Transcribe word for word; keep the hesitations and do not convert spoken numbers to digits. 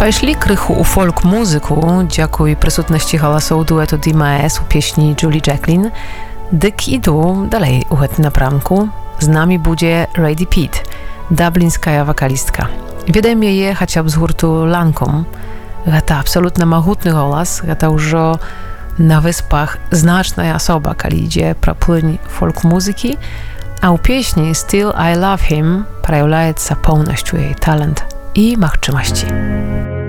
Пайшли криху у фолк-музику, дякую присутності голосу дуету ді ем ес у пісні Julie Jacqueline, dyk idu dalej u tym napramku. Z nami będzie Radie Pitt, dublińska wokalistka. Wiedemy je chociaż z hurtu Lancome. To absolutnie mahutny głos, to już na wyspach znaczna osoba, kiedy idzie pro płyń folk muzyki, a u pieśni Still I Love Him przejawiaється повністю jej talent i możliwości.